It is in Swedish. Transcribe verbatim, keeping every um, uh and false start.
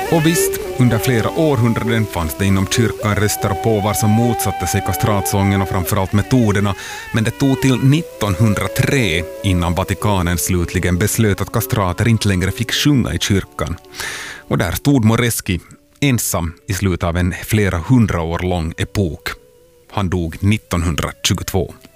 Och visst, under flera århundraden fanns det inom kyrkan röster och påvar som motsatte sig kastratsången och framförallt metoderna, men det tog till nittonhundratre innan Vatikanen slutligen beslöt att kastrater inte längre fick sjunga i kyrkan. Och där stod Moreschi ensam i slutet av en flera hundra år lång epok. Han dog nittonhundratjugotvå.